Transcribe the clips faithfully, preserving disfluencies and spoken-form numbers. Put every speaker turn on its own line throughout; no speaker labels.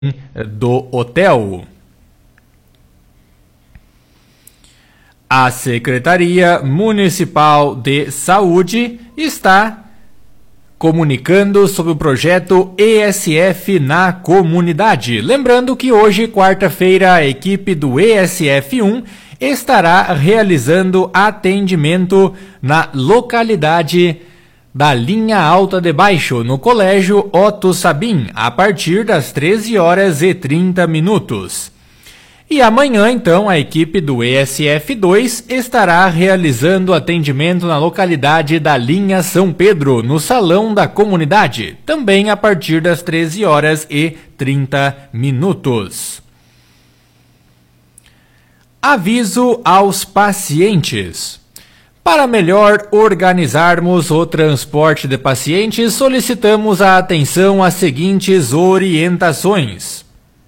do hotel. A Secretaria Municipal de Saúde está comunicando sobre o projeto E S F na comunidade. Lembrando que hoje, quarta-feira, a equipe do E S F um estará realizando atendimento na localidade da Linha Alta de Baixo, no Colégio Otto Sabin, a partir das treze horas e trinta minutos. E amanhã, então, a equipe do E S F dois estará realizando atendimento na localidade da Linha São Pedro, no Salão da Comunidade, também a partir das treze horas e trinta minutos. Aviso aos pacientes. Para melhor organizarmos o transporte de pacientes, solicitamos a atenção às seguintes orientações.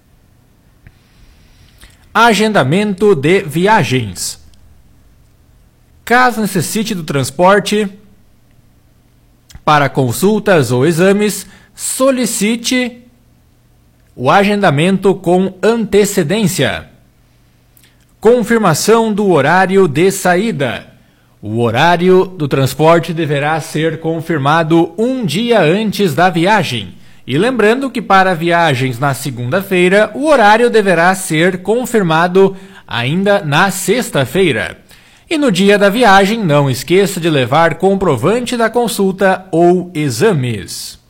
Agendamento de viagens. Caso necessite do transporte para consultas ou exames, solicite o agendamento com antecedência. Confirmação do horário de saída. O horário do transporte deverá ser confirmado um dia antes da viagem. E lembrando que para viagens na segunda-feira, o horário deverá ser confirmado ainda na sexta-feira. E no dia da viagem, não esqueça de levar comprovante da consulta ou exames.